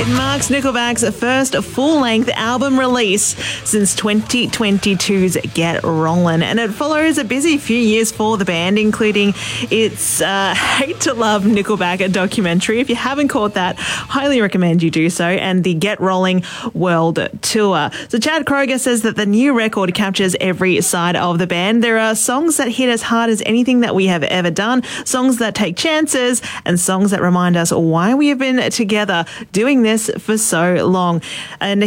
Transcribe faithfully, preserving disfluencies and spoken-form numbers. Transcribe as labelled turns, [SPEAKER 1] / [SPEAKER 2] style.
[SPEAKER 1] It marks Nickelback's first full-length album release since twenty twenty-two's Get Rollin', and it follows a busy few years for the band, including its uh, Hate to Love Nickelback documentary. If you haven't caught that, highly recommend you do so, and the Get Rolling World Tour. So Chad Kroger says that the new record captures every side of the band. There are songs that hit as hard as anything that we have ever done, songs that take chances, and songs that remind us why we have been together doing this for so long. And